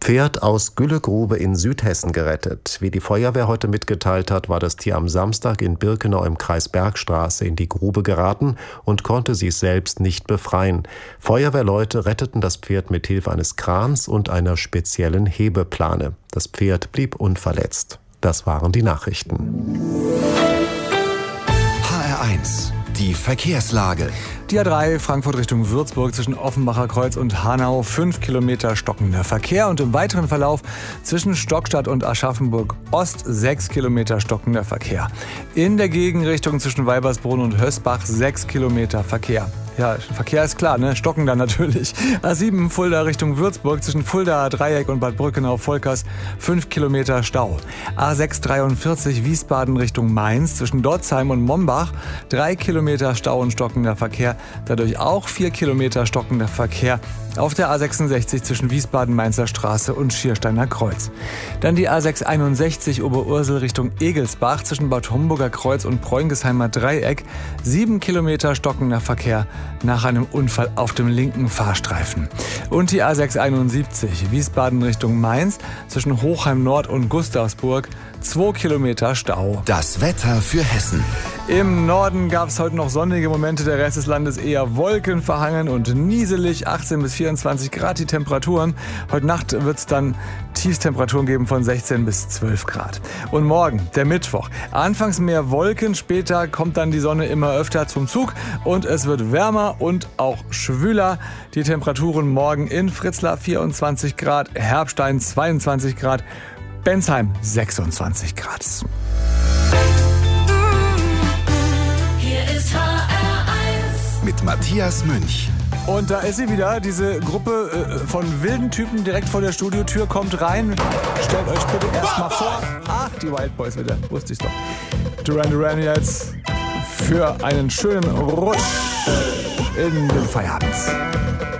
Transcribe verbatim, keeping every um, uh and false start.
Pferd aus Güllegrube in Südhessen gerettet. Wie die Feuerwehr heute mitgeteilt hat, war das Tier am Samstag in Birkenau im Kreis Bergstraße in die Grube geraten und konnte sich selbst nicht befreien. Feuerwehrleute retteten das Pferd mit Hilfe eines Krans und einer speziellen Hebeplane. Das Pferd blieb unverletzt. Das waren die Nachrichten. H R eins, die Verkehrslage. Die A drei Frankfurt Richtung Würzburg zwischen Offenbacher Kreuz und Hanau, fünf Kilometer stockender Verkehr und im weiteren Verlauf zwischen Stockstadt und Aschaffenburg Ost sechs Kilometer stockender Verkehr. In der Gegenrichtung zwischen Weibersbrunn und Hösbach sechs Kilometer Verkehr. Ja, Verkehr ist klar, ne? Stocken dann natürlich. A sieben Fulda Richtung Würzburg zwischen Fulda Dreieck und Bad Brückenau-Volkers fünf Kilometer Stau. A sechs dreiundvierzig Wiesbaden Richtung Mainz zwischen Dotzheim und Mombach drei Kilometer Stau und stockender Verkehr. Dadurch auch vier Kilometer stockender Verkehr auf der A sechsundsechzig zwischen Wiesbaden-Mainzer Straße und Schiersteiner Kreuz. Dann die A sechs einundsechzig Oberursel Richtung Egelsbach zwischen Bad Homburger Kreuz und Preungesheimer Dreieck. sieben Kilometer stockender Verkehr nach einem Unfall auf dem linken Fahrstreifen. Und die A sechs einundsiebzig Wiesbaden Richtung Mainz zwischen Hochheim Nord und Gustavsburg zwei Kilometer Stau. Das Wetter für Hessen. Im Norden gab es heute noch sonnige Momente, der Rest des Landes eher wolkenverhangen und nieselig, achtzehn bis vierundzwanzig Grad die Temperaturen. Heute Nacht wird es dann Tiefstemperaturen geben von sechzehn bis zwölf Grad. Und morgen, der Mittwoch, anfangs mehr Wolken, später kommt dann die Sonne immer öfter zum Zug und es wird wärmer und auch schwüler. Die Temperaturen morgen in Fritzlar vierundzwanzig Grad, Herbstein zweiundzwanzig Grad, Bensheim sechsundzwanzig Grad. Mit Matthias Münch. Und da ist sie wieder, diese Gruppe äh, von wilden Typen direkt vor der Studiotür, kommt rein. Stellt euch bitte erstmal vor. Ach, die Wild Boys wieder, wusste ich's doch. Duran Duran jetzt für einen schönen Rutsch in den Feierabend.